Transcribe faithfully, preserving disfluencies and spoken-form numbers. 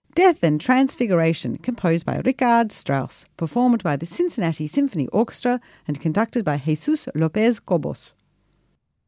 Death and Transfiguration, composed by Richard Strauss, performed by the Cincinnati Symphony Orchestra and conducted by Jesus Lopez Cobos.